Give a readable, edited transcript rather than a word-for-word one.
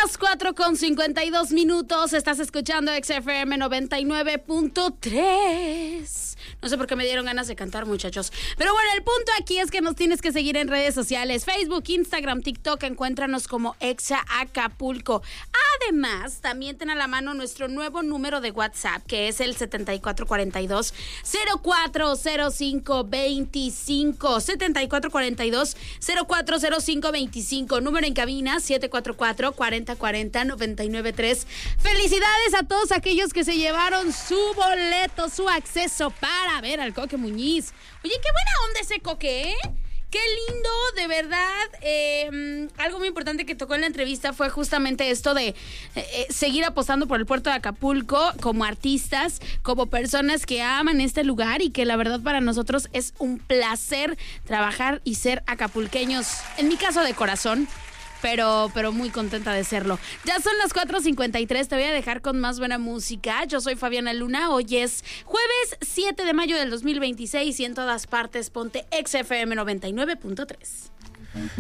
las 4:52. Estás escuchando XFM 99.3. No sé por qué me dieron ganas de cantar, muchachos. Pero bueno, el punto aquí es que nos tienes que seguir en redes sociales. Facebook, Instagram, TikTok. Encuéntranos como Exa Acapulco. Además, también ten a la mano nuestro nuevo número de WhatsApp, que es el 7442-040525. 7442-040525. Número en cabina 744-4040-993. Felicidades a todos aquellos que se llevaron su boleto, su acceso para ver al Coque Muñiz. Oye, qué buena onda ese Coque, ¿eh? Qué lindo, de verdad. Algo muy importante que tocó en la entrevista fue justamente esto de seguir apostando por el puerto de Acapulco como artistas, como personas que aman este lugar y que la verdad para nosotros es un placer trabajar y ser acapulqueños, en mi caso de corazón. Pero muy contenta de serlo. Ya son las 4:53, te voy a dejar con más buena música. Yo soy Fabiana Luna, hoy es jueves 7 de mayo del 2026 y en todas partes ponte XFM 99.3.